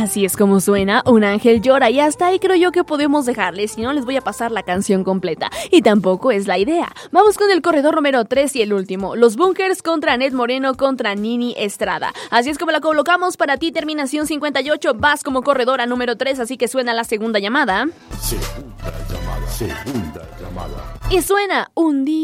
Así es como suena, un ángel llora y hasta ahí creo yo que podemos dejarles, si no les voy a pasar la canción completa. Y tampoco es la idea. Vamos con el corredor número 3 y el último. Los Bunkers contra Ned Moreno contra Nini Estrada. Así es como la colocamos para ti, terminación 58. Vas como corredora número 3, así que suena la segunda llamada. Segunda llamada. Y suena un día.